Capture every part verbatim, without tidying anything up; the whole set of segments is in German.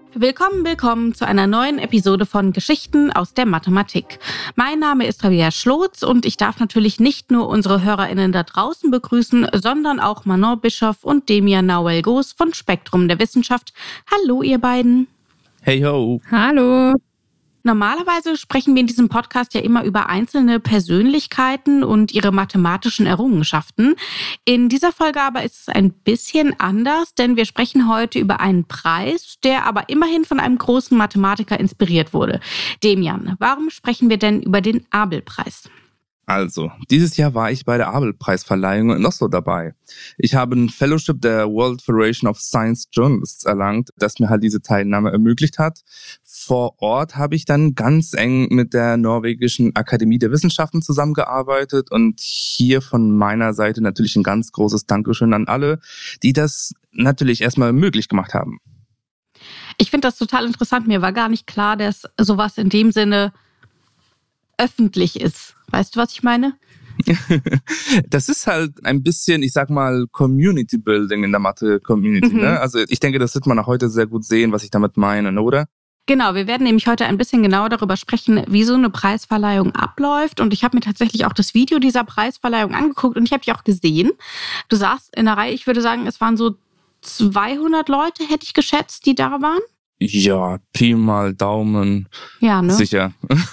Willkommen, willkommen zu einer neuen Episode von Geschichten aus der Mathematik. Mein Name ist Rabea Schlotz und ich darf natürlich nicht nur unsere HörerInnen da draußen begrüßen, sondern auch Manon Bischoff und Demian Nauel-Goos von Spektrum der Wissenschaft. Hallo ihr beiden. Hey ho. Hallo. Normalerweise sprechen wir in diesem Podcast ja immer über einzelne Persönlichkeiten und ihre mathematischen Errungenschaften. In dieser Folge aber ist es ein bisschen anders, denn wir sprechen heute über einen Preis, der aber immerhin von einem großen Mathematiker inspiriert wurde. Demian, warum sprechen wir denn über den Abel-Preis? Also, dieses Jahr war ich bei der Abel-Preisverleihung in Oslo dabei. Ich habe ein Fellowship der World Federation of Science Journalists erlangt, das mir halt diese Teilnahme ermöglicht hat. Vor Ort habe ich dann ganz eng mit der norwegischen Akademie der Wissenschaften zusammengearbeitet und hier von meiner Seite natürlich ein ganz großes Dankeschön an alle, die das natürlich erstmal möglich gemacht haben. Ich finde das total interessant. Mir war gar nicht klar, dass sowas in dem Sinne öffentlich ist. Weißt du, was ich meine? Das ist halt ein bisschen, ich sag mal, Community Building in der Mathe-Community. Mhm. Ne? Also ich denke, das wird man auch heute sehr gut sehen, was ich damit meine, oder? Genau, wir werden nämlich heute ein bisschen genauer darüber sprechen, wie so eine Preisverleihung abläuft. Und ich habe mir tatsächlich auch das Video dieser Preisverleihung angeguckt und ich habe dich auch gesehen. Du saßt in der Reihe, ich würde sagen, es waren so zweihundert Leute, hätte ich geschätzt, die da waren. Ja, Pi mal Daumen. Ja, ne? Sicher.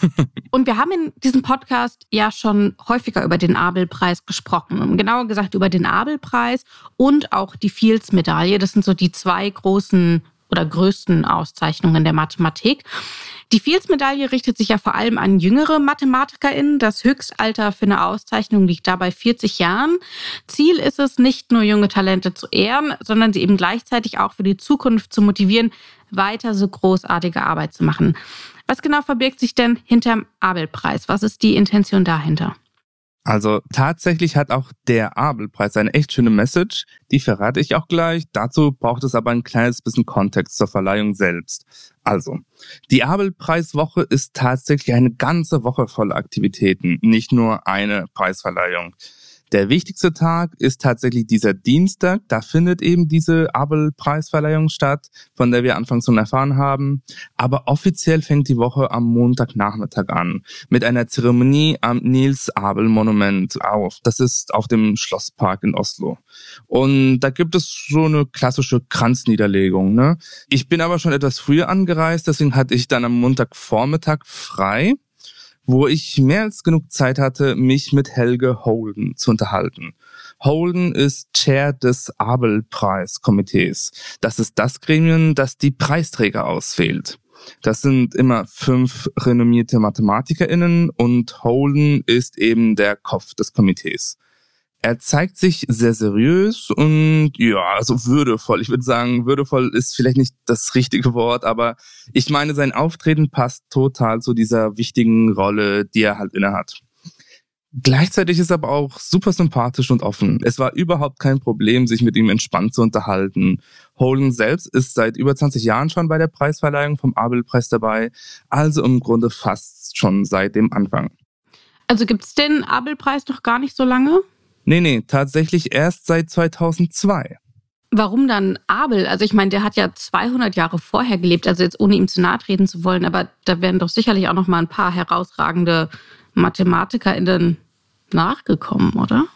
Und wir haben in diesem Podcast ja schon häufiger über den Abel-Preis gesprochen. Genauer gesagt über den Abel-Preis und auch die Fields-Medaille. Das sind so die zwei großen oder größten Auszeichnungen der Mathematik. Die Fields-Medaille richtet sich ja vor allem an jüngere MathematikerInnen. Das Höchstalter für eine Auszeichnung liegt dabei vierzig Jahren. Ziel ist es, nicht nur junge Talente zu ehren, sondern sie eben gleichzeitig auch für die Zukunft zu motivieren, weiter so großartige Arbeit zu machen. Was genau verbirgt sich denn hinterm Abel-Preis? Was ist die Intention dahinter? Also tatsächlich hat auch der Abel-Preis eine echt schöne Message, die verrate ich auch gleich. Dazu braucht es aber ein kleines bisschen Kontext zur Verleihung selbst. Also, die Abel-Preiswoche ist tatsächlich eine ganze Woche voller Aktivitäten, nicht nur eine Preisverleihung. Der wichtigste Tag ist tatsächlich dieser Dienstag. Da findet eben diese Abel-Preisverleihung statt, von der wir anfangs schon erfahren haben. Aber offiziell fängt die Woche am Montagnachmittag an, mit einer Zeremonie am Niels-Abel-Monument auf. Das ist auf dem Schlosspark in Oslo. Und da gibt es so eine klassische Kranzniederlegung, ne? Ich bin aber schon etwas früher angereist, deswegen hatte ich dann am Montagvormittag frei, wo ich mehr als genug Zeit hatte, mich mit Helge Holden zu unterhalten. Holden ist Chair des Abel-Preiskomitees. Das ist das Gremium, das die Preisträger auswählt. Das sind immer fünf renommierte MathematikerInnen und Holden ist eben der Kopf des Komitees. Er zeigt sich sehr seriös und ja, also würdevoll. Ich würde sagen, würdevoll ist vielleicht nicht das richtige Wort, aber ich meine, sein Auftreten passt total zu dieser wichtigen Rolle, die er halt innehat. Gleichzeitig ist er aber auch super sympathisch und offen. Es war überhaupt kein Problem, sich mit ihm entspannt zu unterhalten. Holden selbst ist seit über zwanzig Jahren schon bei der Preisverleihung vom Abel-Preis dabei, also im Grunde fast schon seit dem Anfang. Also gibt es den Abel-Preis noch gar nicht so lange? Nee, nee, tatsächlich erst seit zweitausendzwei. Warum dann Abel? Also ich meine, der hat ja zweihundert Jahre vorher gelebt, also jetzt ohne ihm zu nahe treten zu wollen, aber da werden doch sicherlich auch noch mal ein paar herausragende MathematikerInnen nachgekommen, oder?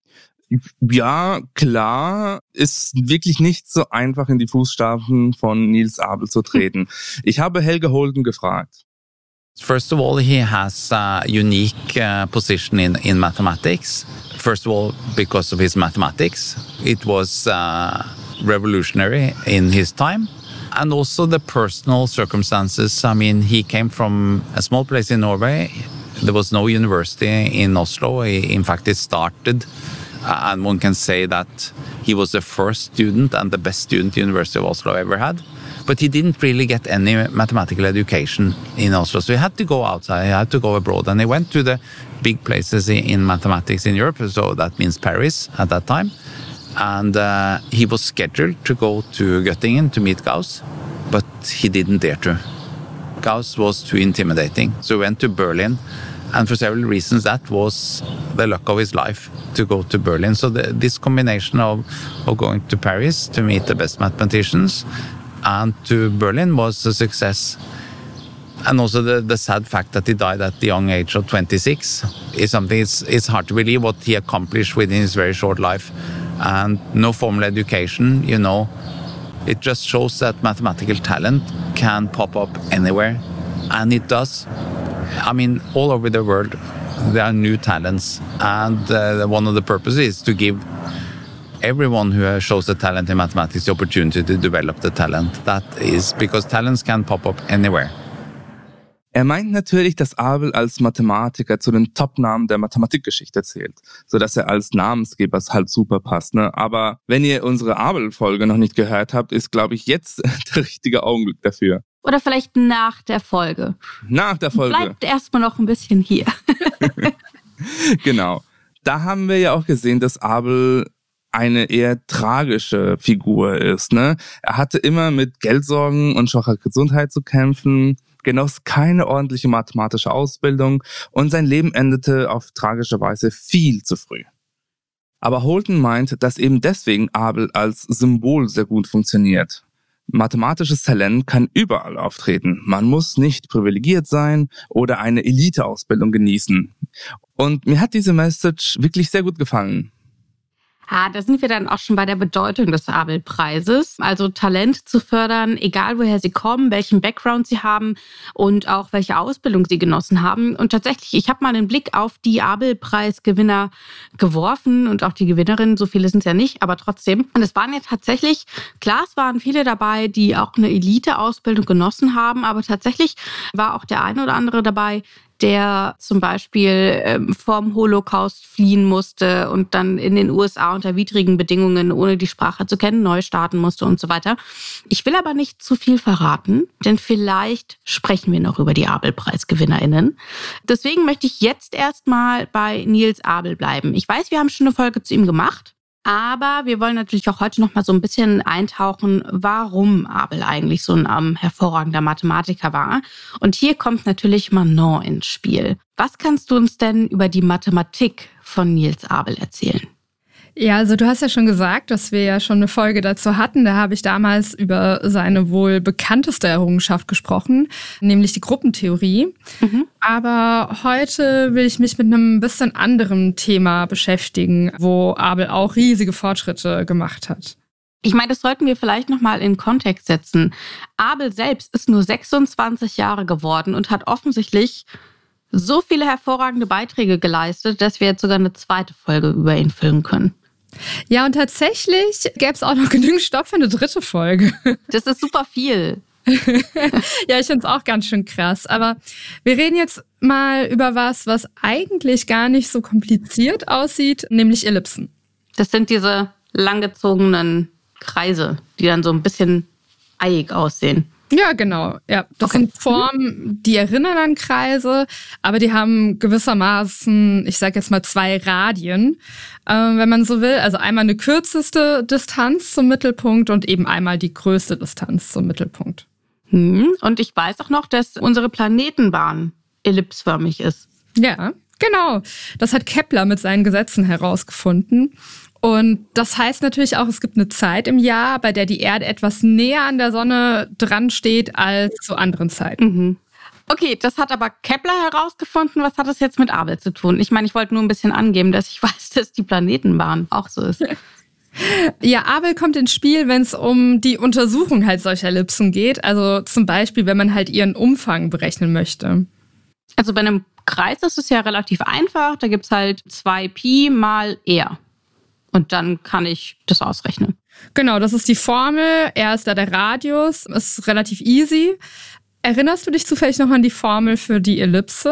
Ja, klar, ist wirklich nicht so einfach in die Fußstapfen von Niels Abel zu treten. Ich habe Helge Holden gefragt. First of all, he has a unique uh, position in, in mathematics. First of all, because of his mathematics. It was uh, revolutionary in his time. And also the personal circumstances. I mean, he came from a small place in Norway. There was no university in Oslo. He, in fact, it started, uh, and one can say that he was the first student and the best student the University of Oslo ever had. But he didn't really get any mathematical education in Oslo. So he had to go outside, he had to go abroad. And he went to the big places in mathematics in Europe. So that means Paris at that time. And uh, he was scheduled to go to Göttingen to meet Gauss, but he didn't dare to. Gauss was too intimidating. So he went to Berlin. And for several reasons, that was the luck of his life, to go to Berlin. So the, this combination of, of going to Paris to meet the best mathematicians and to Berlin was a success. And also the, the sad fact that he died at the young age of twenty-six is something, it's, it's hard to believe what he accomplished within his very short life. And no formal education, you know, it just shows that mathematical talent can pop up anywhere. And it does. I mean, all over the world, there are new talents. And uh, one of the purposes is to give everyone who shows a talent in mathematics the opportunity to develop the talent. That is because talents can pop up anywhere. Er meint natürlich, dass Abel als Mathematiker zu den Top-Namen der Mathematikgeschichte zählt, sodass er als Namensgeber halt super passt. Ne? Aber wenn ihr unsere Abel-Folge noch nicht gehört habt, ist, glaube ich, jetzt der richtige Augenblick dafür. Oder vielleicht nach der Folge. Nach der Folge. Bleibt erstmal noch ein bisschen hier. Genau. Da haben wir ja auch gesehen, dass Abel eine eher tragische Figur ist. Ne? Er hatte immer mit Geldsorgen und schwacher Gesundheit zu kämpfen, genoss keine ordentliche mathematische Ausbildung und sein Leben endete auf tragische Weise viel zu früh. Aber Holton meint, dass eben deswegen Abel als Symbol sehr gut funktioniert. Mathematisches Talent kann überall auftreten. Man muss nicht privilegiert sein oder eine Eliteausbildung genießen. Und mir hat diese Message wirklich sehr gut gefallen. Ah, da sind wir dann auch schon bei der Bedeutung des Abel-Preises. Also Talent zu fördern, egal woher sie kommen, welchen Background sie haben und auch welche Ausbildung sie genossen haben. Und tatsächlich, ich habe mal einen Blick auf die Abel-Preisgewinner geworfen und auch die Gewinnerinnen, so viele sind es ja nicht, aber trotzdem. Und es waren ja tatsächlich, klar, es waren viele dabei, die auch eine Elite-Ausbildung genossen haben, aber tatsächlich war auch der eine oder andere dabei, der zum Beispiel ähm, vom Holocaust fliehen musste und dann in den U S A unter widrigen Bedingungen, ohne die Sprache zu kennen, neu starten musste und so weiter. Ich will aber nicht zu viel verraten, denn vielleicht sprechen wir noch über die Abel-PreisgewinnerInnen. Deswegen möchte ich jetzt erstmal bei Niels Abel bleiben. Ich weiß, wir haben schon eine Folge zu ihm gemacht. Aber wir wollen natürlich auch heute noch mal so ein bisschen eintauchen, warum Abel eigentlich so ein um, hervorragender Mathematiker war. Und hier kommt natürlich Manon ins Spiel. Was kannst du uns denn über die Mathematik von Niels Abel erzählen? Ja, also du hast ja schon gesagt, dass wir ja schon eine Folge dazu hatten. Da habe ich damals über seine wohl bekannteste Errungenschaft gesprochen, nämlich die Gruppentheorie. Mhm. Aber heute will ich mich mit einem bisschen anderen Thema beschäftigen, wo Abel auch riesige Fortschritte gemacht hat. Ich meine, das sollten wir vielleicht noch mal in Kontext setzen. Abel selbst ist nur sechsundzwanzig Jahre geworden und hat offensichtlich so viele hervorragende Beiträge geleistet, dass wir jetzt sogar eine zweite Folge über ihn füllen können. Ja, und tatsächlich gäbe es auch noch genügend Stoff für eine dritte Folge. Das ist super viel. Ja, ich finde es auch ganz schön krass. Aber wir reden jetzt mal über was, was eigentlich gar nicht so kompliziert aussieht, nämlich Ellipsen. Das sind diese langgezogenen Kreise, die dann so ein bisschen eiig aussehen. Ja, genau. Ja, das okay. sind Formen, die erinnern an Kreise, aber die haben gewissermaßen, ich sage jetzt mal, zwei Radien, äh, wenn man so will. Also einmal eine kürzeste Distanz zum Mittelpunkt und eben einmal die größte Distanz zum Mittelpunkt. Hm. Und ich weiß auch noch, dass unsere Planetenbahn ellipsförmig ist. Ja, genau. Das hat Kepler mit seinen Gesetzen herausgefunden. Und das heißt natürlich auch, es gibt eine Zeit im Jahr, bei der die Erde etwas näher an der Sonne dran steht als zu anderen Zeiten. Mhm. Okay, das hat aber Kepler herausgefunden. Was hat das jetzt mit Abel zu tun? Ich meine, ich wollte nur ein bisschen angeben, dass ich weiß, dass die Planetenbahn auch so ist. Ja, Abel kommt ins Spiel, wenn es um die Untersuchung halt solcher Ellipsen geht. Also zum Beispiel, wenn man halt ihren Umfang berechnen möchte. Also bei einem Kreis ist es ja relativ einfach. Da gibt es halt zwei Pi mal R. Und dann kann ich das ausrechnen. Genau, das ist die Formel. R ist da der Radius. Ist relativ easy. Erinnerst du dich zufällig noch an die Formel für die Ellipse?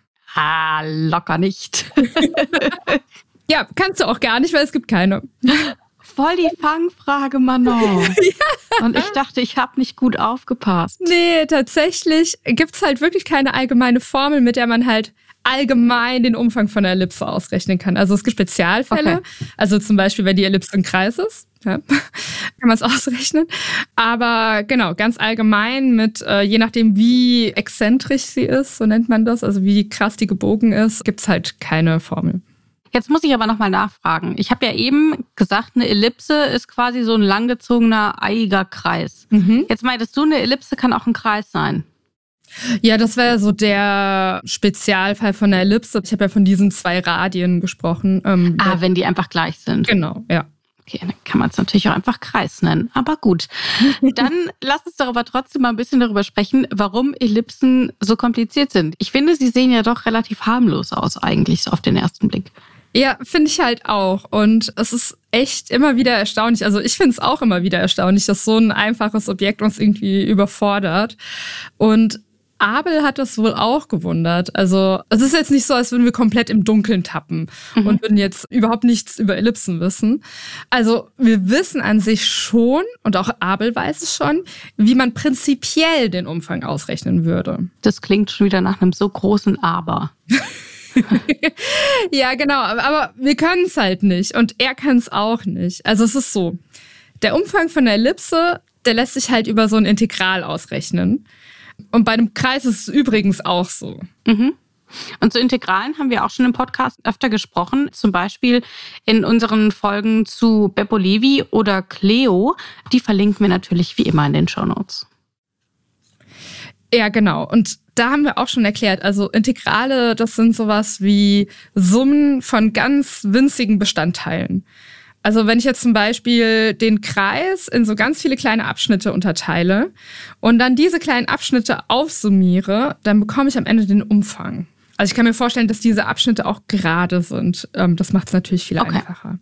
Ah, locker nicht. Ja, kannst du auch gar nicht, weil es gibt keine. Voll die Fangfrage, Manon. Ja. Und ich dachte, ich habe nicht gut aufgepasst. Nee, tatsächlich gibt es halt wirklich keine allgemeine Formel, mit der man halt allgemein den Umfang von der Ellipse ausrechnen kann. Also es gibt Spezialfälle, okay. Also zum Beispiel, wenn die Ellipse ein Kreis ist, ja, kann man es ausrechnen. Aber genau, ganz allgemein mit, äh, je nachdem wie exzentrisch sie ist, so nennt man das, also wie krass die gebogen ist, gibt es halt keine Formel. Jetzt muss ich aber nochmal nachfragen. Ich habe ja eben gesagt, eine Ellipse ist quasi so ein langgezogener, eiiger Kreis. Mhm. Jetzt meintest du, eine Ellipse kann auch ein Kreis sein. Ja, das wäre so der Spezialfall von der Ellipse. Ich habe ja von diesen zwei Radien gesprochen. Ähm, ah, wenn die einfach gleich sind. Genau, ja. Okay, dann kann man es natürlich auch einfach Kreis nennen. Aber gut, dann lass uns darüber trotzdem mal ein bisschen darüber sprechen, warum Ellipsen so kompliziert sind. Ich finde, sie sehen ja doch relativ harmlos aus eigentlich, so auf den ersten Blick. Ja, finde ich halt auch. Und es ist echt immer wieder erstaunlich. Also ich finde es auch immer wieder erstaunlich, dass so ein einfaches Objekt uns irgendwie überfordert. Und Abel hat das wohl auch gewundert. Also es ist jetzt nicht so, als würden wir komplett im Dunkeln tappen mhm. und würden jetzt überhaupt nichts über Ellipsen wissen. Also wir wissen an sich schon, und auch Abel weiß es schon, wie man prinzipiell den Umfang ausrechnen würde. Das klingt schon wieder nach einem so großen Aber. Ja, genau. Aber wir können es halt nicht. Und er kann es auch nicht. Also es ist so, der Umfang von der Ellipse, der lässt sich halt über so ein Integral ausrechnen. Und bei einem Kreis ist es übrigens auch so. Mhm. Und zu Integralen haben wir auch schon im Podcast öfter gesprochen. Zum Beispiel in unseren Folgen zu Beppo Levi oder Cleo. Die verlinken wir natürlich wie immer in den Shownotes. Ja, genau. Und da haben wir auch schon erklärt, also Integrale, das sind sowas wie Summen von ganz winzigen Bestandteilen. Also wenn ich jetzt zum Beispiel den Kreis in so ganz viele kleine Abschnitte unterteile und dann diese kleinen Abschnitte aufsummiere, dann bekomme ich am Ende den Umfang. Also ich kann mir vorstellen, dass diese Abschnitte auch gerade sind. Das macht es natürlich viel okay. einfacher.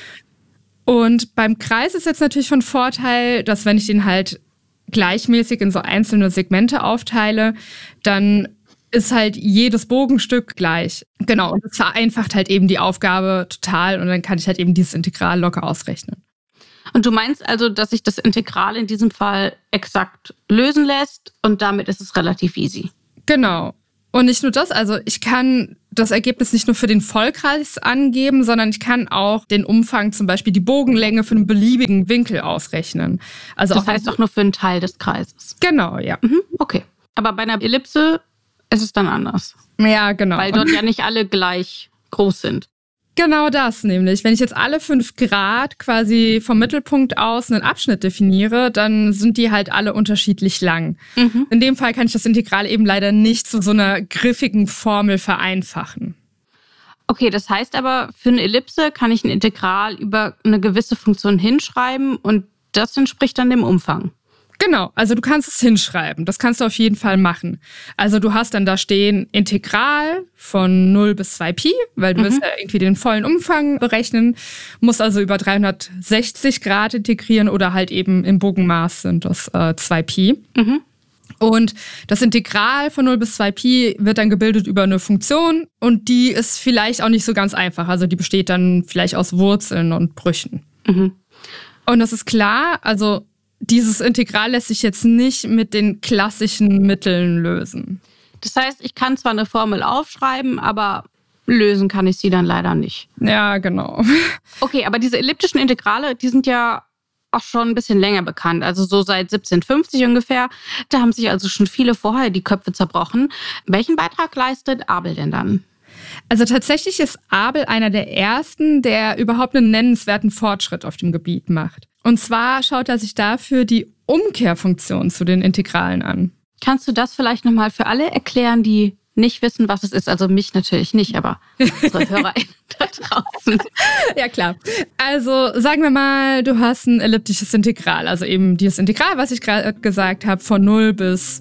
Und beim Kreis ist jetzt natürlich von Vorteil, dass wenn ich den halt gleichmäßig in so einzelne Segmente aufteile, dann ist halt jedes Bogenstück gleich. Genau, und das vereinfacht halt eben die Aufgabe total und dann kann ich halt eben dieses Integral locker ausrechnen. Und du meinst also, dass sich das Integral in diesem Fall exakt lösen lässt und damit ist es relativ easy? Genau. Und nicht nur das, also ich kann das Ergebnis nicht nur für den Vollkreis angeben, sondern ich kann auch den Umfang, zum Beispiel die Bogenlänge für einen beliebigen Winkel ausrechnen. Also das auch heißt auch nur für einen Teil des Kreises? Genau, ja. Mhm, okay. Aber bei einer Ellipse ist es dann anders? Ja, genau. Weil dort ja nicht alle gleich groß sind. Genau das nämlich. Wenn ich jetzt alle fünf Grad quasi vom Mittelpunkt aus einen Abschnitt definiere, dann sind die halt alle unterschiedlich lang. Mhm. In dem Fall kann ich das Integral eben leider nicht zu so einer griffigen Formel vereinfachen. Okay, das heißt aber, für eine Ellipse kann ich ein Integral über eine gewisse Funktion hinschreiben und das entspricht dann dem Umfang. Genau, also du kannst es hinschreiben. Das kannst du auf jeden Fall machen. Also du hast dann da stehen Integral von null bis zwei Pi, weil du mhm. willst ja irgendwie den vollen Umfang berechnen. Musst also über dreihundertsechzig Grad integrieren oder halt eben im Bogenmaß sind das äh, zwei Pi. Mhm. Und das Integral von null bis zwei Pi wird dann gebildet über eine Funktion und die ist vielleicht auch nicht so ganz einfach. Also die besteht dann vielleicht aus Wurzeln und Brüchen. Mhm. Und das ist klar, also dieses Integral lässt sich jetzt nicht mit den klassischen Mitteln lösen. Das heißt, ich kann zwar eine Formel aufschreiben, aber lösen kann ich sie dann leider nicht. Ja, genau. Okay, aber diese elliptischen Integrale, die sind ja auch schon ein bisschen länger bekannt. Also so seit siebzehnhundertfünfzig ungefähr. Da haben sich also schon viele vorher die Köpfe zerbrochen. Welchen Beitrag leistet Abel denn dann? Also tatsächlich ist Abel einer der ersten, der überhaupt einen nennenswerten Fortschritt auf dem Gebiet macht. Und zwar schaut er sich dafür die Umkehrfunktion zu den Integralen an. Kannst du das vielleicht nochmal für alle erklären, die nicht wissen, was es ist? Also mich natürlich nicht, aber unsere HörerInnen da draußen. Ja, klar. Also sagen wir mal, du hast ein elliptisches Integral. Also eben dieses Integral, was ich gerade gesagt habe, von null bis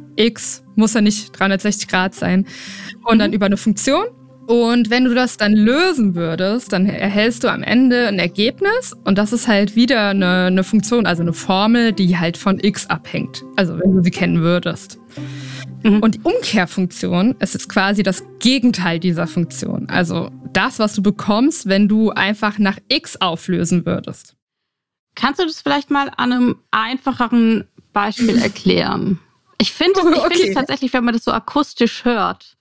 x, muss ja nicht dreihundertsechzig Grad sein. Und dann über eine Funktion. Und wenn du das dann lösen würdest, dann erhältst du am Ende ein Ergebnis. Und das ist halt wieder eine, eine Funktion, also eine Formel, die halt von x abhängt. Also wenn du sie kennen würdest. Mhm. Und die Umkehrfunktion ist jetzt quasi das Gegenteil dieser Funktion. Also das, was du bekommst, wenn du einfach nach x auflösen würdest. Kannst du das vielleicht mal an einem einfacheren Beispiel erklären? Ich finde es ich okay. find es tatsächlich, wenn man das so akustisch hört,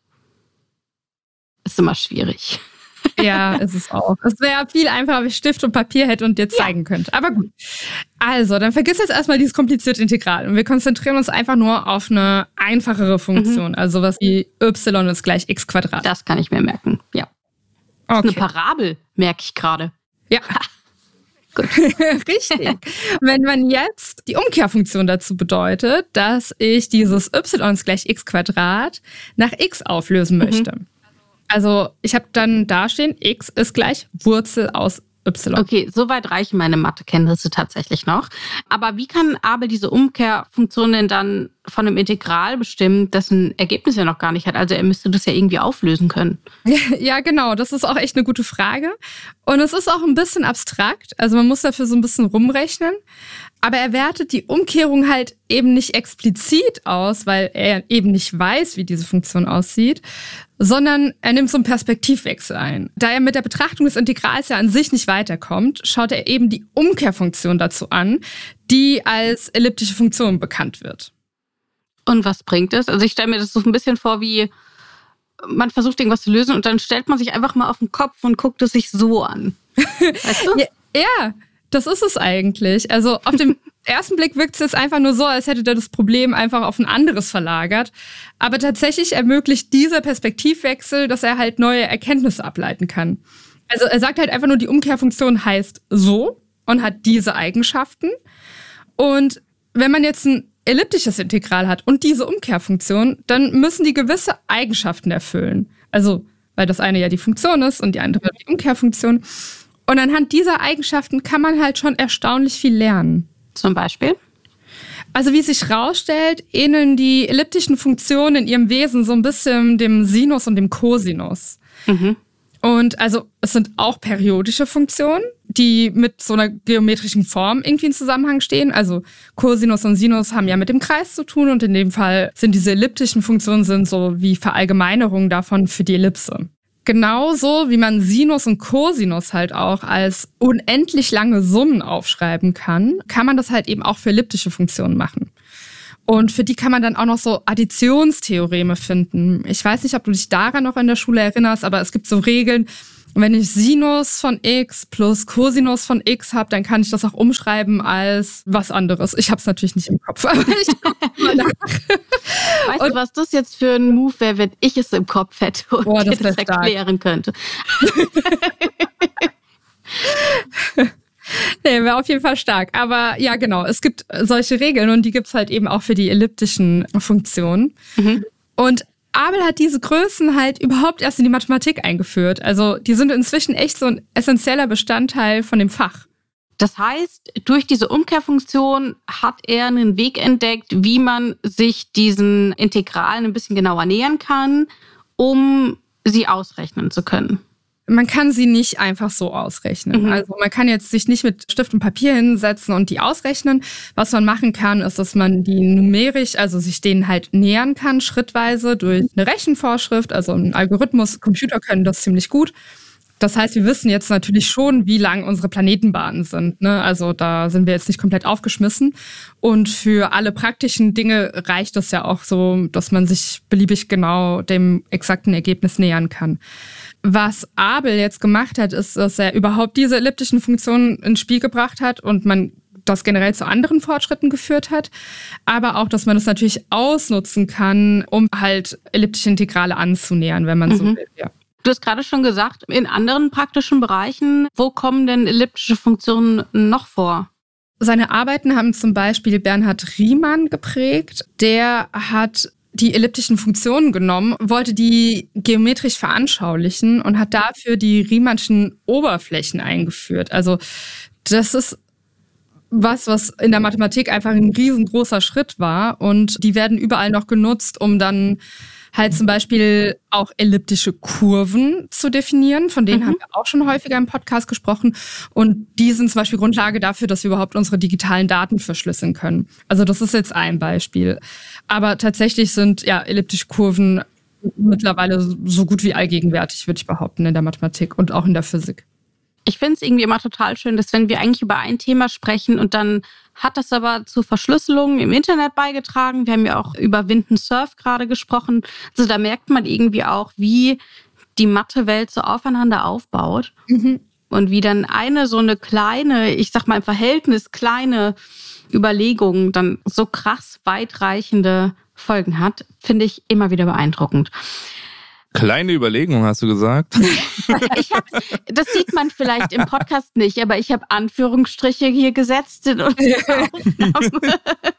ist immer schwierig. Ja, ist es auch. Es wäre viel einfacher, wenn ich Stift und Papier hätte und dir zeigen ja. könnte. Aber gut. Also, dann vergiss jetzt erstmal dieses komplizierte Integral. Und wir konzentrieren uns einfach nur auf eine einfachere Funktion. Mhm. Also sowas wie y ist gleich x Quadrat. Das kann ich mir merken, ja. Das ist eine Parabel, merke ich gerade. Ja. Gut. Richtig. Wenn man jetzt die Umkehrfunktion dazu bedeutet, dass ich dieses y ist gleich x Quadrat nach x auflösen möchte. Mhm. Also ich habe dann da stehen, x ist gleich Wurzel aus y. Okay, soweit reichen meine Mathekenntnisse tatsächlich noch. Aber wie kann Abel diese Umkehrfunktion denn dann von einem Integral bestimmen, dessen Ergebnis er noch gar nicht hat? Also er müsste das ja irgendwie auflösen können. Ja, genau. Das ist auch echt eine gute Frage. Und es ist auch ein bisschen abstrakt. Also man muss dafür so ein bisschen rumrechnen. Aber er wertet die Umkehrung halt eben nicht explizit aus, weil er eben nicht weiß, wie diese Funktion aussieht, sondern er nimmt so einen Perspektivwechsel ein. Da er mit der Betrachtung des Integrals ja an sich nicht weiterkommt, schaut er eben die Umkehrfunktion dazu an, die als elliptische Funktion bekannt wird. Und was bringt es? Also ich stelle mir das so ein bisschen vor, wie man versucht, irgendwas zu lösen und dann stellt man sich einfach mal auf den Kopf und guckt es sich so an. Weißt du? Ja, ja, das ist es eigentlich. Also auf dem ersten Blick wirkt es jetzt einfach nur so, als hätte er das Problem einfach auf ein anderes verlagert. Aber tatsächlich ermöglicht dieser Perspektivwechsel, dass er halt neue Erkenntnisse ableiten kann. Also er sagt halt einfach nur, die Umkehrfunktion heißt so und hat diese Eigenschaften. Und wenn man jetzt ein elliptisches Integral hat und diese Umkehrfunktion, dann müssen die gewisse Eigenschaften erfüllen. Also, weil das eine ja die Funktion ist und die andere die Umkehrfunktion. Und anhand dieser Eigenschaften kann man halt schon erstaunlich viel lernen. Zum Beispiel? Also wie sich rausstellt, ähneln die elliptischen Funktionen in ihrem Wesen so ein bisschen dem Sinus und dem Cosinus. Mhm. Und also es sind auch periodische Funktionen, die mit so einer geometrischen Form irgendwie in Zusammenhang stehen. Also Cosinus und Sinus haben ja mit dem Kreis zu tun und in dem Fall sind diese elliptischen Funktionen sind so wie Verallgemeinerungen davon für die Ellipse. Genauso wie man Sinus und Cosinus halt auch als unendlich lange Summen aufschreiben kann, kann man das halt eben auch für elliptische Funktionen machen. Und für die kann man dann auch noch so Additionstheoreme finden. Ich weiß nicht, ob du dich daran noch in der Schule erinnerst, aber es gibt so Regeln, wenn ich Sinus von x plus Cosinus von x habe, dann kann ich das auch umschreiben als was anderes. Ich habe es natürlich nicht im Kopf, aber ich gucke mal nach. Weißt und, du, was das jetzt für ein Move wäre, wenn ich es im Kopf hätte und boah, dir das, das erklären könnte? Nee, wäre auf jeden Fall stark. Aber ja, genau, es gibt solche Regeln und die gibt es halt eben auch für die elliptischen Funktionen. Mhm. Und Abel hat diese Größen halt überhaupt erst in die Mathematik eingeführt. Also die sind inzwischen echt so ein essentieller Bestandteil von dem Fach. Das heißt, durch diese Umkehrfunktion hat er einen Weg entdeckt, wie man sich diesen Integralen ein bisschen genauer nähern kann, um sie ausrechnen zu können. Man kann sie nicht einfach so ausrechnen. Mhm. Also man kann jetzt sich nicht mit Stift und Papier hinsetzen und die ausrechnen. Was man machen kann, ist, dass man die numerisch, also sich denen halt nähern kann, schrittweise durch eine Rechenvorschrift, also ein Algorithmus. Computer können das ziemlich gut. Das heißt, wir wissen jetzt natürlich schon, wie lang unsere Planetenbahnen sind, ne? Also da sind wir jetzt nicht komplett aufgeschmissen. Und für alle praktischen Dinge reicht es ja auch so, dass man sich beliebig genau dem exakten Ergebnis nähern kann. Was Abel jetzt gemacht hat, ist, dass er überhaupt diese elliptischen Funktionen ins Spiel gebracht hat und man das generell zu anderen Fortschritten geführt hat. Aber auch, dass man das natürlich ausnutzen kann, um halt elliptische Integrale anzunähern, wenn man mhm. so will. Ja. Du hast gerade schon gesagt, in anderen praktischen Bereichen, wo kommen denn elliptische Funktionen noch vor? Seine Arbeiten haben zum Beispiel Bernhard Riemann geprägt. Der hat die elliptischen Funktionen genommen, wollte die geometrisch veranschaulichen und hat dafür die Riemannschen Oberflächen eingeführt. Also das ist was, was in der Mathematik einfach ein riesengroßer Schritt war und die werden überall noch genutzt, um dann halt zum Beispiel auch elliptische Kurven zu definieren. Von denen mhm. haben wir auch schon häufiger im Podcast gesprochen. Und die sind zum Beispiel Grundlage dafür, dass wir überhaupt unsere digitalen Daten verschlüsseln können. Also das ist jetzt ein Beispiel. Aber tatsächlich sind ja elliptische Kurven mittlerweile so gut wie allgegenwärtig, würde ich behaupten, in der Mathematik und auch in der Physik. Ich finde es irgendwie immer total schön, dass wenn wir eigentlich über ein Thema sprechen und dann hat das aber zu Verschlüsselungen im Internet beigetragen. Wir haben ja auch über Wind und Surf gerade gesprochen. Also da merkt man irgendwie auch, wie die Mathe-Welt so aufeinander aufbaut. Mhm. Und wie dann eine so eine kleine, ich sag mal im Verhältnis kleine Überlegung dann so krass weitreichende Folgen hat, finde ich immer wieder beeindruckend. Kleine Überlegung, hast du gesagt? ich hab, das sieht man vielleicht im Podcast nicht, aber ich habe Anführungsstriche hier gesetzt in unserer Aufnahme.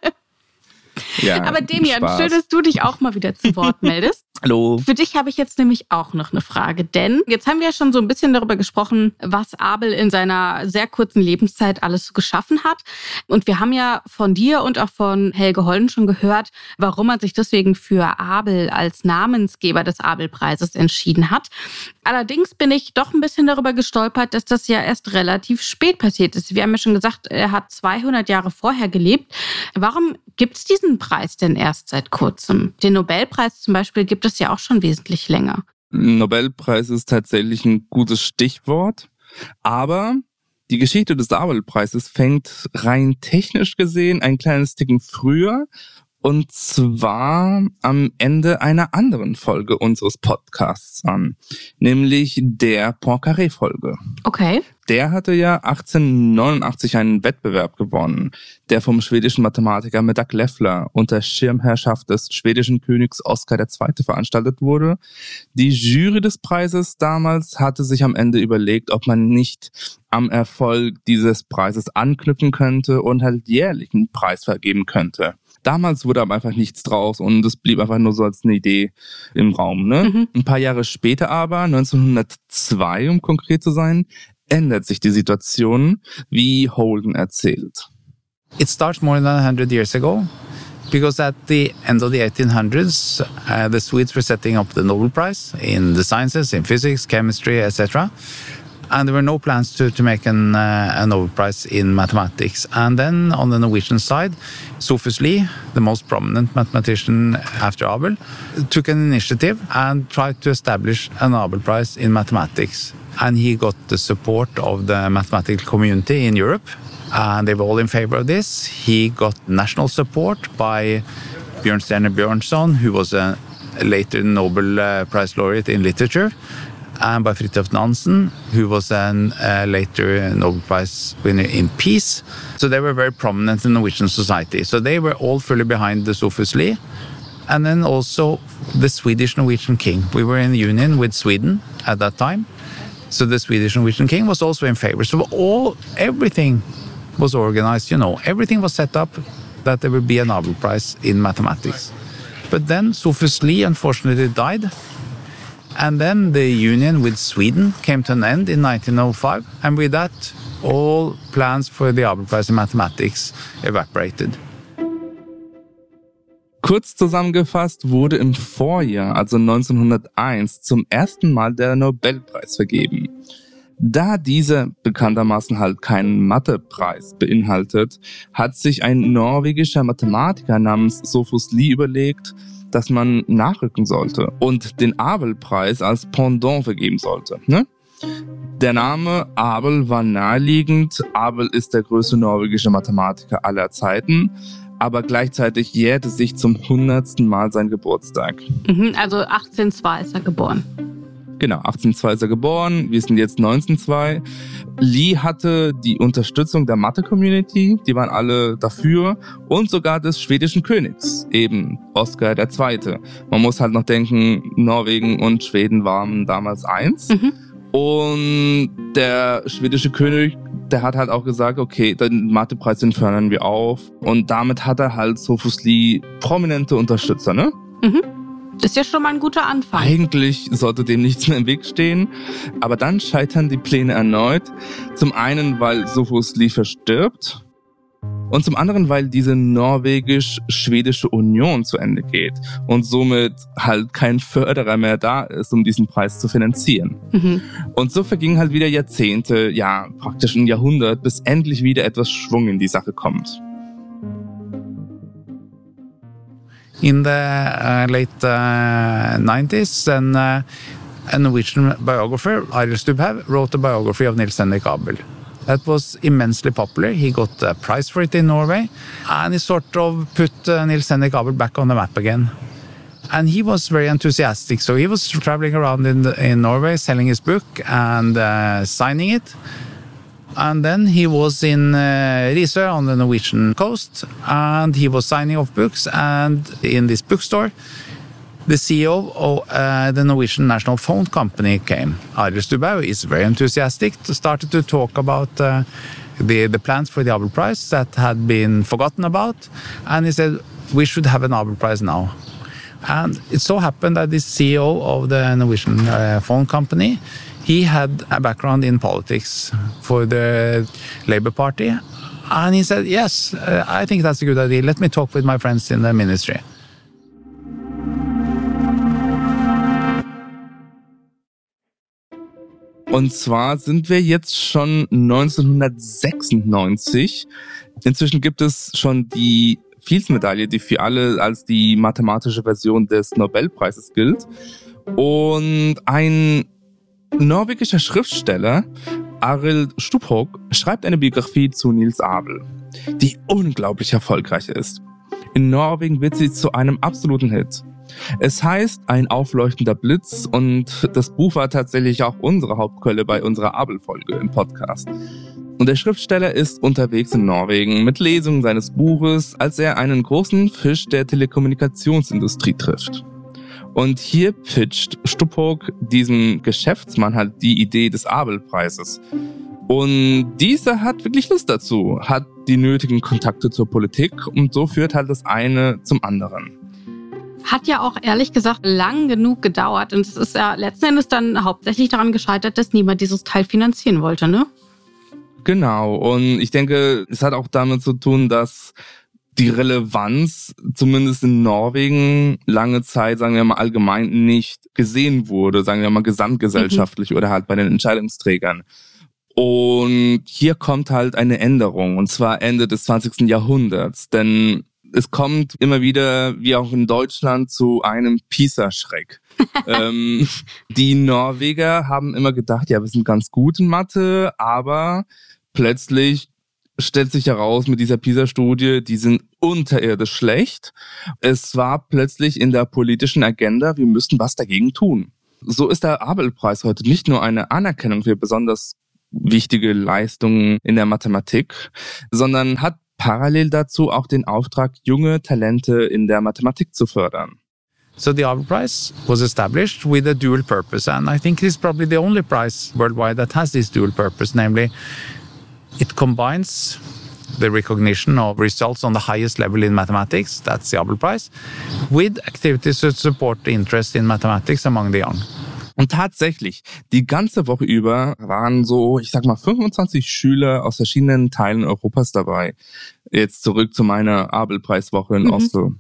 Ja, aber Demian, Spaß. schön, dass du dich auch mal wieder zu Wort meldest. Hallo. Für dich habe ich jetzt nämlich auch noch eine Frage, denn jetzt haben wir ja schon so ein bisschen darüber gesprochen, was Abel in seiner sehr kurzen Lebenszeit alles so geschaffen hat. Und wir haben ja von dir und auch von Helge Holden schon gehört, warum man sich deswegen für Abel als Namensgeber des Abelpreises entschieden hat. Allerdings bin ich doch ein bisschen darüber gestolpert, dass das ja erst relativ spät passiert ist. Wir haben ja schon gesagt, er hat zweihundert Jahre vorher gelebt. Warum gibt es diesen Preis denn erst seit kurzem? Den Nobelpreis zum Beispiel gibt es ja auch schon wesentlich länger. Nobelpreis ist tatsächlich ein gutes Stichwort, aber die Geschichte des Abelpreises fängt rein technisch gesehen ein kleines Ticken früher, und zwar am Ende einer anderen Folge unseres Podcasts an, nämlich der Poincaré-Folge. Okay. Der hatte ja achtzehnhundertneunundachtzig einen Wettbewerb gewonnen, der vom schwedischen Mathematiker Medak Leffler unter Schirmherrschaft des schwedischen Königs Oskar der Zweite veranstaltet wurde. Die Jury des Preises damals hatte sich am Ende überlegt, ob man nicht am Erfolg dieses Preises anknüpfen könnte und halt jährlich einen Preis vergeben könnte. Damals wurde aber einfach nichts draus und es blieb einfach nur so als eine Idee im Raum. Ne? Mhm. Ein paar Jahre später aber, neunzehnhundertzwei, um konkret zu sein, ändert sich die Situation, wie Holden erzählt. It starts more than one hundred years ago, because at the end of the eighteen hundreds, uh, the Swedes were setting up the Nobel Prize in the sciences, in physics, chemistry, et cetera. And there were no plans to, to make an, uh, a Nobel Prize in mathematics. And then on the Norwegian side, Sophus Lie, the most prominent mathematician after Abel, took an initiative and tried to establish a Nobel Prize in mathematics. And he got the support of the mathematical community in Europe. And they were all in favor of this. He got national support by Bjørnstjerne Bjørnson, who was a later Nobel uh, Prize laureate in literature, and by Fridtjof Nansen, who was a uh, later Nobel Prize winner in peace. So they were very prominent in Norwegian society. So they were all fully behind the Sophus Lie. And then also the Swedish Norwegian king. We were in union with Sweden at that time. So the Swedish Norwegian king was also in favor. So all, everything was organized, you know, everything was set up that there would be a Nobel Prize in mathematics. But then Sophus Lie unfortunately died. And then the union with Sweden came to an end in nineteen oh five. And with that, all plans for the Nobel Prize in mathematics evaporated. Kurz zusammengefasst wurde im Vorjahr, also neunzehnhunderteins, zum ersten Mal der Nobelpreis vergeben. Da dieser bekanntermaßen halt keinen Mathepreis beinhaltet, hat sich ein norwegischer Mathematiker namens Sophus Lie überlegt, dass man nachrücken sollte und den Abelpreis als Pendant vergeben sollte. Ne? Der Name Abel war naheliegend. Abel ist der größte norwegische Mathematiker aller Zeiten, aber gleichzeitig jährte sich zum hundertsten Mal sein Geburtstag. Mhm, also achtzehnhundertzwei ist er geboren. Genau, achtzehnhundertzwei ist er geboren, wir sind jetzt neunzehnhundertzwei. Lie hatte die Unterstützung der Mathe-Community, die waren alle dafür, und sogar des schwedischen Königs, eben Oskar der Zweite. Man muss halt noch denken, Norwegen und Schweden waren damals eins. Mhm. Und der schwedische König, der hat halt auch gesagt, okay, den Mathepreis, den fördern wir auf. Und damit hat er halt Sophus Lie prominente Unterstützer, ne? Mhm. Das ist ja schon mal ein guter Anfang. Eigentlich sollte dem nichts mehr im Weg stehen, aber dann scheitern die Pläne erneut. Zum einen, weil Sophus Lie verstirbt und zum anderen, weil diese norwegisch-schwedische Union zu Ende geht und somit halt kein Förderer mehr da ist, um diesen Preis zu finanzieren. Mhm. Und so vergingen halt wieder Jahrzehnte, ja praktisch ein Jahrhundert, bis endlich wieder etwas Schwung in die Sache kommt. In the uh, late uh, nineties, then uh, a Norwegian biographer, Arild Stubhaug, wrote a biography of Niels Henrik Abel. That was immensely popular. He got a prize for it in Norway, and he sort of put uh, Niels Henrik Abel back on the map again. And he was very enthusiastic, so he was traveling around in, the, in Norway, selling his book and uh, signing it. And then he was in uh, Risør on the Norwegian coast, and he was signing off books. And in this bookstore, the C E O of uh, the Norwegian National Phone Company came. Arild Stubhaug is very enthusiastic, started to talk about uh, the, the plans for the Abel Prize that had been forgotten about. And he said, we should have an Abel Prize now. And it so happened that the C E O of the Norwegian uh, phone company, he had a background in politics for the Labour Party. And he said, yes, uh, I think that's a good idea. Let me talk with my friends in the ministry. Und zwar sind wir jetzt schon neunzehnhundertsechsundneunzig. Inzwischen gibt es schon die Fields-Medaille, die für alle als die mathematische Version des Nobelpreises gilt. Und ein norwegischer Schriftsteller, Arild Stubhaug, schreibt eine Biografie zu Niels Abel, die unglaublich erfolgreich ist. In Norwegen wird sie zu einem absoluten Hit. Es heißt Ein aufleuchtender Blitz und das Buch war tatsächlich auch unsere Hauptquelle bei unserer Abel-Folge im Podcast. Und der Schriftsteller ist unterwegs in Norwegen mit Lesungen seines Buches, als er einen großen Fisch der Telekommunikationsindustrie trifft. Und hier pitcht Stubhaug diesem Geschäftsmann halt die Idee des Abel-Preises. Und dieser hat wirklich Lust dazu, hat die nötigen Kontakte zur Politik und so führt halt das eine zum anderen. Hat ja auch ehrlich gesagt lang genug gedauert und es ist ja letzten Endes dann hauptsächlich daran gescheitert, dass niemand dieses Teil finanzieren wollte, ne? Genau, und ich denke, es hat auch damit zu tun, dass die Relevanz zumindest in Norwegen lange Zeit, sagen wir mal allgemein, nicht gesehen wurde, sagen wir mal gesamtgesellschaftlich mhm. oder halt bei den Entscheidungsträgern. Und hier kommt halt eine Änderung, und zwar Ende des zwanzigsten Jahrhunderts, denn es kommt immer wieder, wie auch in Deutschland, zu einem PISA-Schreck. ähm, die Norweger haben immer gedacht, ja, wir sind ganz gut in Mathe, aber plötzlich stellt sich heraus mit dieser PISA-Studie, die sind unterirdisch schlecht. Es war plötzlich in der politischen Agenda, wir müssten was dagegen tun. So ist der Abel-Preis heute nicht nur eine Anerkennung für besonders wichtige Leistungen in der Mathematik, sondern hat parallel dazu auch den Auftrag, junge Talente in der Mathematik zu fördern. So the Abel Prize was established with a dual purpose, and I think it is probably the only prize worldwide that has this dual purpose, namely it combines the recognition of results on the highest level in mathematics, that's the Abel Prize, with activities to support the interest in mathematics among the young. Und tatsächlich, die ganze Woche über waren so, ich sag mal, fünfundzwanzig Schüler aus verschiedenen Teilen Europas dabei. Jetzt zurück zu meiner Abel-Preiswoche in mhm. Oslo.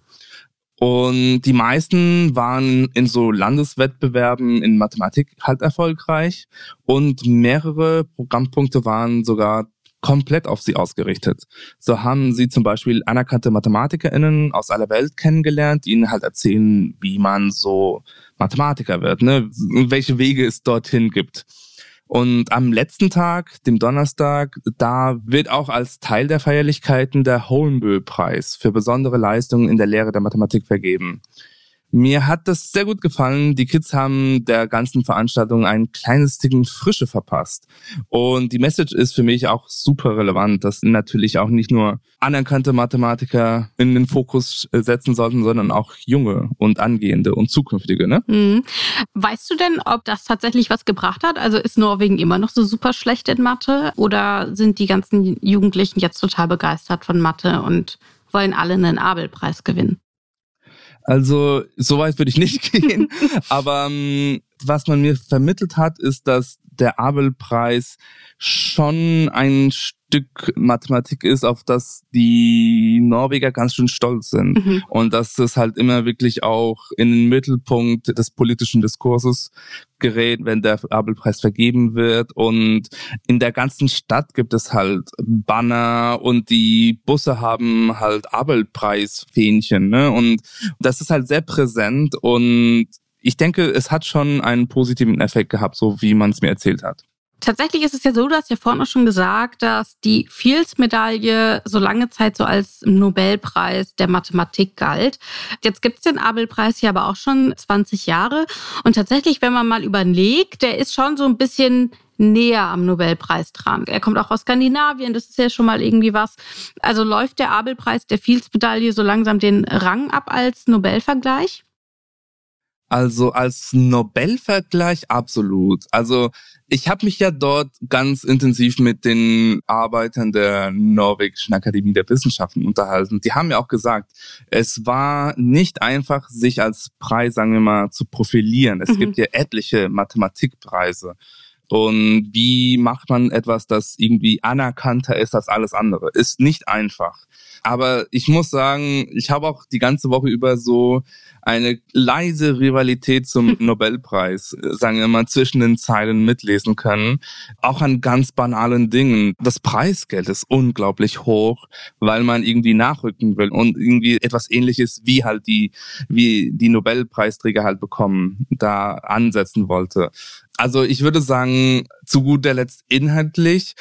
Und die meisten waren in so Landeswettbewerben in Mathematik halt erfolgreich. Und mehrere Programmpunkte waren sogar komplett auf sie ausgerichtet. So haben sie zum Beispiel anerkannte MathematikerInnen aus aller Welt kennengelernt, die ihnen halt erzählen, wie man so Mathematiker wird, ne? Welche Wege es dorthin gibt. Und am letzten Tag, dem Donnerstag, da wird auch als Teil der Feierlichkeiten der Holmboe-Preis für besondere Leistungen in der Lehre der Mathematik vergeben. Mir hat das sehr gut gefallen. Die Kids haben der ganzen Veranstaltung ein kleines Ticken Frische verpasst. Und die Message ist für mich auch super relevant, dass natürlich auch nicht nur anerkannte Mathematiker in den Fokus setzen sollten, sondern auch junge und angehende und zukünftige. Ne? Mhm. Weißt du denn, ob das tatsächlich was gebracht hat? Also ist Norwegen immer noch so super schlecht in Mathe? Oder sind die ganzen Jugendlichen jetzt total begeistert von Mathe und wollen alle einen Abel-Preis gewinnen? Also, so weit würde ich nicht gehen. Aber ähm, was man mir vermittelt hat, ist, dass der Abel-Preis schon ein Stück Mathematik ist, auf das die Norweger ganz schön stolz sind. Mhm. Und dass es halt immer wirklich auch in den Mittelpunkt des politischen Diskurses gerät, wenn der Abel-Preis vergeben wird. Und in der ganzen Stadt gibt es halt Banner und die Busse haben halt Abel-Preis-Fähnchen, ne? Und das ist halt sehr präsent und ich denke, es hat schon einen positiven Effekt gehabt, so wie man es mir erzählt hat. Tatsächlich ist es ja so, du hast ja vorhin auch schon gesagt, dass die Fields-Medaille so lange Zeit so als Nobelpreis der Mathematik galt. Jetzt gibt es den Abel-Preis ja aber auch schon zwanzig Jahre. Und tatsächlich, wenn man mal überlegt, der ist schon so ein bisschen näher am Nobelpreis dran. Er kommt auch aus Skandinavien, das ist ja schon mal irgendwie was. Also läuft der Abel-Preis der Fields-Medaille so langsam den Rang ab als Nobelvergleich? Also als Nobelvergleich absolut. Also ich habe mich ja dort ganz intensiv mit den Arbeitern der Norwegischen Akademie der Wissenschaften unterhalten. Die haben ja auch gesagt, es war nicht einfach, sich als Preis, sagen wir mal, zu profilieren. Es mhm. gibt ja etliche Mathematikpreise. Und wie macht man etwas, das irgendwie anerkannter ist als alles andere? Ist nicht einfach. Aber ich muss sagen, ich habe auch die ganze Woche über so eine leise Rivalität zum Nobelpreis, sagen wir mal, zwischen den Zeilen mitlesen können. Auch an ganz banalen Dingen. Das Preisgeld ist unglaublich hoch, weil man irgendwie nachrücken will und irgendwie etwas Ähnliches wie halt die, wie die Nobelpreisträger halt bekommen, da ansetzen wollte. Also ich würde sagen, zu guter Letzt inhaltlich,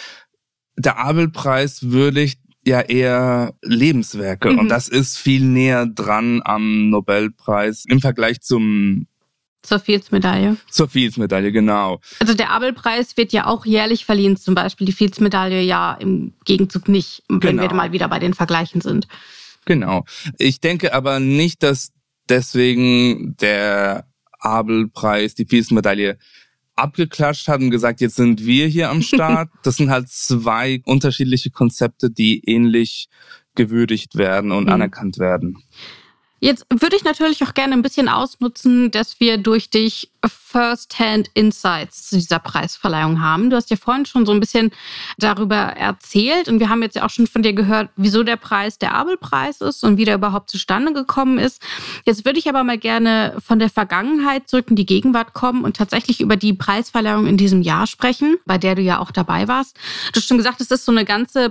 der Abel-Preis würdigt ja eher Lebenswerke. Mhm. Und das ist viel näher dran am Nobelpreis im Vergleich zum Zur Fields-Medaille. Zur Fields-Medaille, genau. Also der Abel-Preis wird ja auch jährlich verliehen, zum Beispiel die Fields-Medaille ja im Gegenzug nicht, wenn genau. wir mal wieder bei den Vergleichen sind. Genau. Ich denke aber nicht, dass deswegen der Abel-Preis die Fields-Medaille abgeklatscht hat und gesagt, jetzt sind wir hier am Start. Das sind halt zwei unterschiedliche Konzepte, die ähnlich gewürdigt werden und mhm. anerkannt werden. Jetzt würde ich natürlich auch gerne ein bisschen ausnutzen, dass wir durch dich First-Hand Insights zu dieser Preisverleihung haben. Du hast ja vorhin schon so ein bisschen darüber erzählt und wir haben jetzt ja auch schon von dir gehört, wieso der Preis der Abel-Preis ist und wie der überhaupt zustande gekommen ist. Jetzt würde ich aber mal gerne von der Vergangenheit zurück in die Gegenwart kommen und tatsächlich über die Preisverleihung in diesem Jahr sprechen, bei der du ja auch dabei warst. Du hast schon gesagt, es ist so eine ganze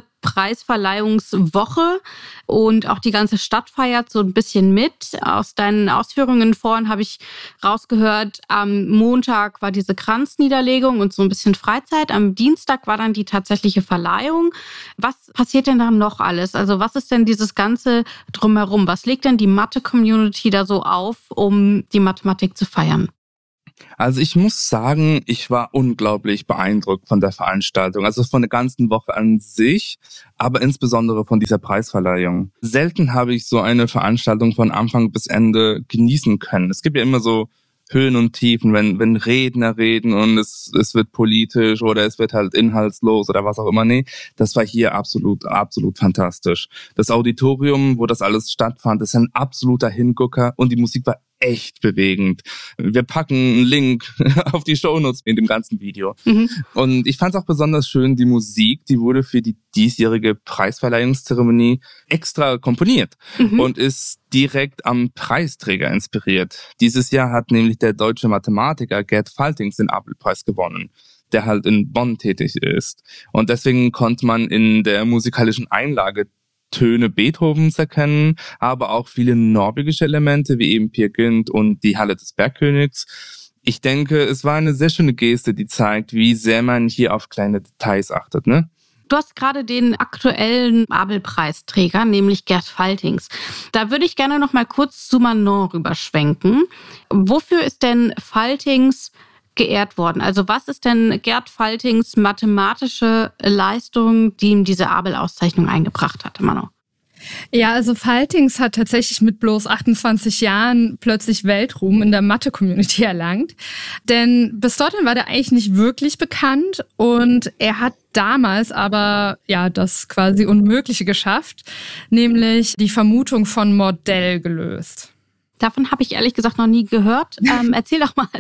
Preisverleihungswoche und auch die ganze Stadt feiert so ein bisschen mit. Aus deinen Ausführungen vorhin habe ich rausgehört, am Montag war diese Kranzniederlegung und so ein bisschen Freizeit. Am Dienstag war dann die tatsächliche Verleihung. Was passiert denn dann noch alles? Also was ist denn dieses Ganze drumherum? Was legt denn die Mathe-Community da so auf, um die Mathematik zu feiern? Also ich muss sagen, ich war unglaublich beeindruckt von der Veranstaltung, also von der ganzen Woche an sich, aber insbesondere von dieser Preisverleihung. Selten habe ich so eine Veranstaltung von Anfang bis Ende genießen können. Es gibt ja immer so Höhen und Tiefen, wenn wenn Redner reden und es es wird politisch oder es wird halt inhaltslos oder was auch immer. Nee, das war hier absolut, absolut fantastisch. Das Auditorium, wo das alles stattfand, ist ein absoluter Hingucker und die Musik war echt bewegend. Wir packen einen Link auf die Shownotes in dem ganzen Video. Mhm. Und ich fand es auch besonders schön, die Musik, die wurde für die diesjährige Preisverleihungszeremonie extra komponiert mhm. und ist direkt am Preisträger inspiriert. Dieses Jahr hat nämlich der deutsche Mathematiker Gerd Faltings den Abel-Preis gewonnen, der halt in Bonn tätig ist. Und deswegen konnte man in der musikalischen Einlage Töne Beethovens erkennen, aber auch viele norwegische Elemente, wie eben Peer Gynt und die Halle des Bergkönigs. Ich denke, es war eine sehr schöne Geste, die zeigt, wie sehr man hier auf kleine Details achtet, ne? Du hast gerade den aktuellen Abel-Preisträger, nämlich Gerd Faltings. Da würde ich gerne noch mal kurz zu Manon rüberschwenken. Wofür ist denn Faltings geehrt worden? Also was ist denn Gerd Faltings mathematische Leistung, die ihm diese Abel-Auszeichnung eingebracht hat, Manon? Ja, also Faltings hat tatsächlich mit bloß achtundzwanzig Jahren plötzlich Weltruhm in der Mathe-Community erlangt. Denn bis dorthin war der eigentlich nicht wirklich bekannt und er hat damals aber ja das quasi Unmögliche geschafft, nämlich die Vermutung von Mordell gelöst. Davon habe ich ehrlich gesagt noch nie gehört. Ähm, erzähl doch mal.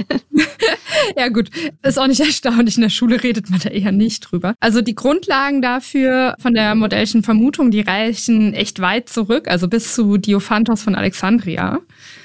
Ja gut, ist auch nicht erstaunlich. In der Schule redet man da eher nicht drüber. Also die Grundlagen dafür von der Mordellschen Vermutung, die reichen echt weit zurück, also bis zu Diophantos von Alexandria.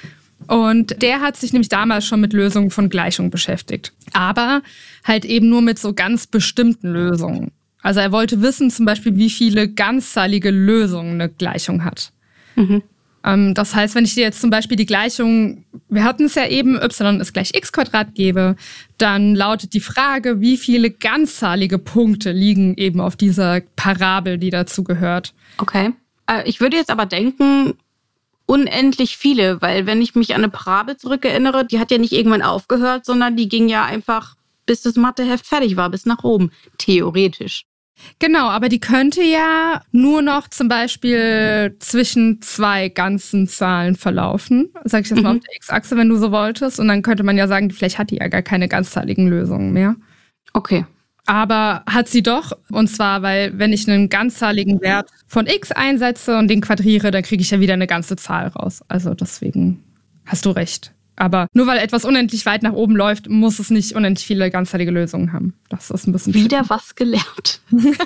Und der hat sich nämlich damals schon mit Lösungen von Gleichungen beschäftigt. Aber halt eben nur mit so ganz bestimmten Lösungen. Also er wollte wissen zum Beispiel, wie viele ganzzahlige Lösungen eine Gleichung hat. Mhm. Das heißt, wenn ich dir jetzt zum Beispiel die Gleichung, wir hatten es ja eben, y ist gleich x Quadrat gebe, dann lautet die Frage, wie viele ganzzahlige Punkte liegen eben auf dieser Parabel, die dazu gehört. Okay. Ich würde jetzt aber denken, unendlich viele, weil wenn ich mich an eine Parabel zurückerinnere, die hat ja nicht irgendwann aufgehört, sondern die ging ja einfach, bis das Matheheft fertig war, bis nach oben, theoretisch. Genau, aber die könnte ja nur noch zum Beispiel zwischen zwei ganzen Zahlen verlaufen. Sag ich jetzt mal mhm. auf der X-Achse, wenn du so wolltest. Und dann könnte man ja sagen, vielleicht hat die ja gar keine ganzzahligen Lösungen mehr. Okay. Aber hat sie doch. Und zwar, weil wenn ich einen ganzzahligen Wert von x einsetze und den quadriere, dann kriege ich ja wieder eine ganze Zahl raus. Also deswegen hast du recht. Aber nur weil etwas unendlich weit nach oben läuft, muss es nicht unendlich viele ganzzahlige Lösungen haben. Das ist ein bisschen wieder schön. Was gelernt.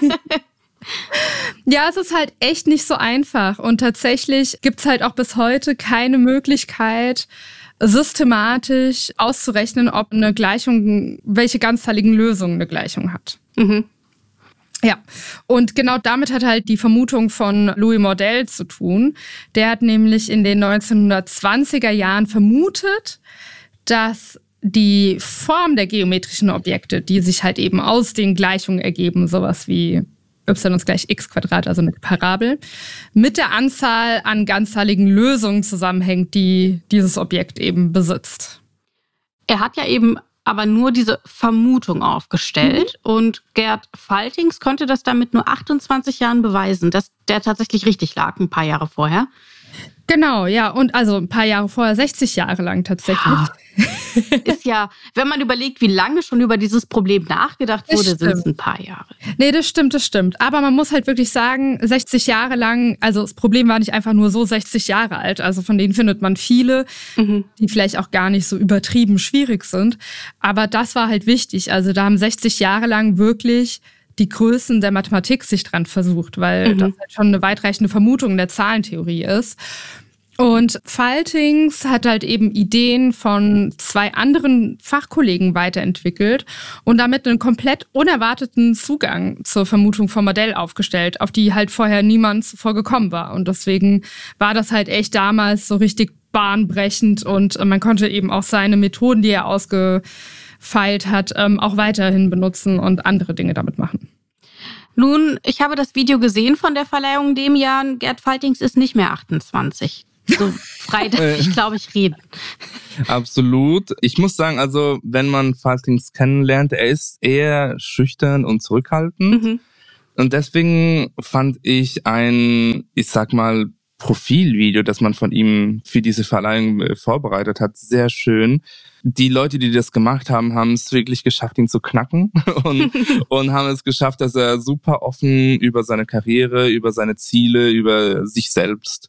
Ja, es ist halt echt nicht so einfach. Und tatsächlich gibt es halt auch bis heute keine Möglichkeit, systematisch auszurechnen, ob eine Gleichung, welche ganzzahligen Lösungen eine Gleichung hat. Mhm. Ja, und genau damit hat halt die Vermutung von Louis Mordell zu tun. Der hat nämlich in den neunzehnhundertzwanziger Jahren vermutet, dass die Form der geometrischen Objekte, die sich halt eben aus den Gleichungen ergeben, sowas wie y ist gleich x Quadrat, also eine Parabel, mit der Anzahl an ganzzahligen Lösungen zusammenhängt, die dieses Objekt eben besitzt. Er hat ja eben aber nur diese Vermutung aufgestellt. Mhm. Und Gerd Faltings konnte das dann mit nur achtundzwanzig Jahren beweisen, dass der tatsächlich richtig lag, ein paar Jahre vorher. Genau, ja. Und also ein paar Jahre vorher, sechzig Jahre lang tatsächlich. Ja. Ist ja, wenn man überlegt, wie lange schon über dieses Problem nachgedacht wurde, sind es ein paar Jahre. Nee, das stimmt, das stimmt. Aber man muss halt wirklich sagen, sechzig Jahre lang, also das Problem war nicht einfach nur so sechzig Jahre alt. Also von denen findet man viele, mhm. die vielleicht auch gar nicht so übertrieben schwierig sind. Aber das war halt wichtig. Also da haben sechzig Jahre lang wirklich die Größen der Mathematik sich dran versucht, weil mhm. das halt schon eine weitreichende Vermutung der Zahlentheorie ist. Und Faltings hat halt eben Ideen von zwei anderen Fachkollegen weiterentwickelt und damit einen komplett unerwarteten Zugang zur Vermutung vom Modell aufgestellt, auf die halt vorher niemand zuvor gekommen war. Und deswegen war das halt echt damals so richtig bahnbrechend und man konnte eben auch seine Methoden, die er ausgefeilt hat, auch weiterhin benutzen und andere Dinge damit machen. Nun, ich habe das Video gesehen von der Verleihung in dem Jahr. Gerd Faltings ist nicht mehr achtundzwanzig. So frei darf ich, glaube ich, reden. Absolut. Ich muss sagen, also wenn man Faltings kennenlernt, er ist eher schüchtern und zurückhaltend. Mhm. Und deswegen fand ich ein, ich sag mal, Profilvideo, das man von ihm für diese Verleihung vorbereitet hat, sehr schön. Die Leute, die das gemacht haben, haben es wirklich geschafft, ihn zu knacken und, und haben es geschafft, dass er super offen über seine Karriere, über seine Ziele, über sich selbst